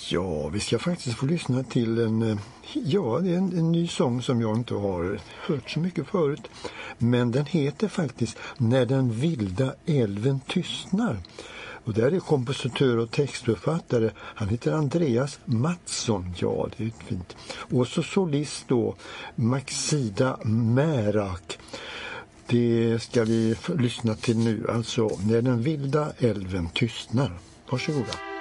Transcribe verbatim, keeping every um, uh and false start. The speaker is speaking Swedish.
Ja, vi ska faktiskt få lyssna till en, ja, det är en, en ny sång som jag inte har hört så mycket förut. Men den heter faktiskt När den vilda älven tystnar. Och där är kompositör och textförfattare, han heter Andreas Mattsson, ja det är fint. Och så solist då, Maxida Märak. Det ska vi lyssna till nu, alltså När den vilda älven tystnar. Varsågoda.